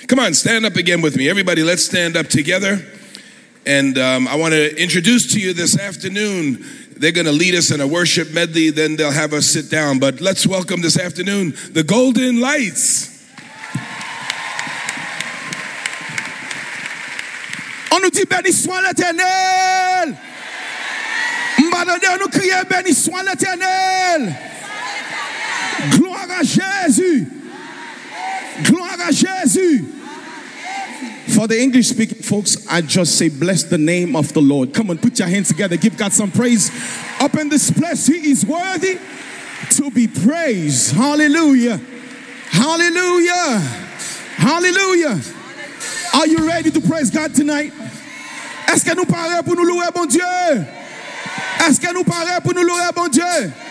Come on, stand up again with me. Everybody, let's stand up together. And I want to introduce to you this afternoon. They're going to lead us in a worship medley, then they'll have us sit down. But let's welcome this afternoon the Golden Lights. On nous dit béni soit l'Éternel. M'badande nous crier béni soit l'Éternel. Gloire à Jésus. Gloire à Jésus. For the English speaking folks, I just say bless the name of the Lord. Come on, put your hands together. Give God some praise. Up in this place, He is worthy to be praised. Hallelujah. Hallelujah. Hallelujah. Are you ready to praise God tonight? Est-ce que nous parlons pour nous louer bon Dieu? Est-ce que nous parlons pour nous louer bon Dieu?